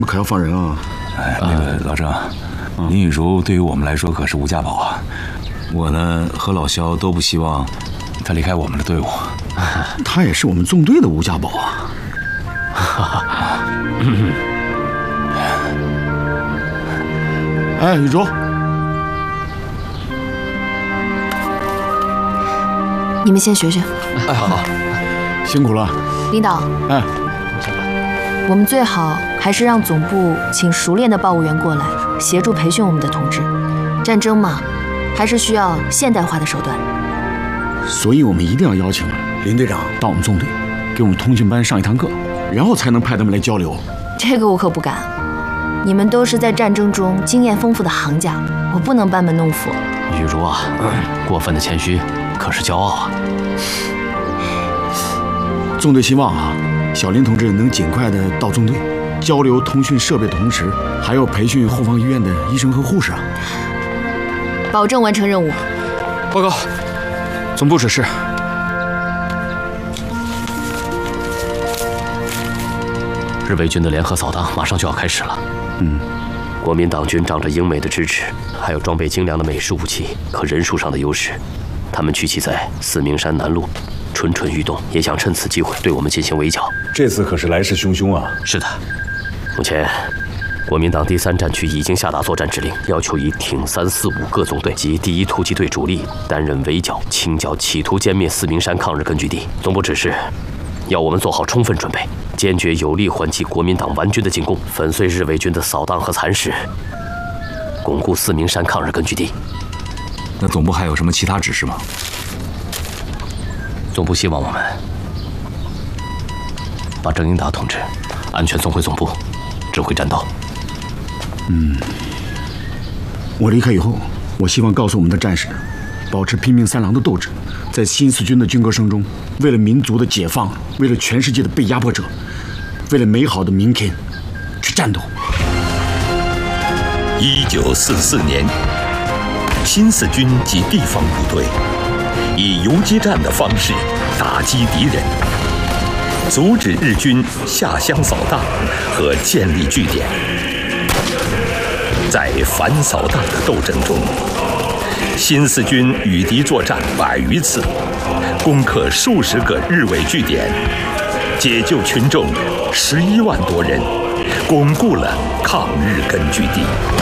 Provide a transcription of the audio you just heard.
们可要放人啊！ 哎，那个老郑，林雨茹对于我们来说可是无价宝啊。我呢和老肖都不希望他离开我们的队伍。 他也是我们纵队的无价宝啊！哎，雨茹， 你们先学学。 哎，好，辛苦了， 领导。 哎， 我们最好还是让总部请熟练的报务员过来协助培训我们的同志。战争嘛，还是需要现代化的手段。 所以我们一定要邀请林队长到我们纵队，给我们通讯班上一堂课，然后才能派他们来交流。 这个我可不敢。你们都是在战争中经验丰富的行家，我不能班门弄斧。 雨茹啊，过分的谦虚可是骄傲啊。 纵队希望啊，小林同志能尽快的到纵队，交流通讯设备的同时，还要培训后方医院的医生和护士啊。 保证完成任务。 报告，总部指示。日伪军的联合扫荡马上就要开始了。国民党军仗着英美的支持，还有装备精良的美式武器和人数上的优势，他们聚集在四明山南路，蠢蠢欲动，也想趁此机会对我们进行围剿。 这次可是来势汹汹啊！ 是的，目前国民党第3战区已经下达作战指令，要求以挺3、4、5各纵队及第1突击队主力担任围剿、清剿，企图歼灭四明山抗日根据地。总部指示，要我们做好充分准备，坚决有力还击国民党顽军的进攻，粉碎日伪军的扫荡和蚕食，巩固四明山抗日根据地。 那总部还有什么其他指示吗？ 总部希望我们把郑英达同志安全送回总部，指挥战斗。 我离开以后，我希望告诉我们的战士，保持拼命三郎的斗志，在新四军的军歌声中，为了民族的解放，为了全世界的被压迫者，为了美好的明天，去战斗。 1944年，新四军及地方部队以游击战的方式打击敌人，阻止日军下乡扫荡和建立据点。在反扫荡的斗争中，新四军与敌作战100余次，攻克数十个日伪据点，解救群众11万多人，巩固了抗日根据地。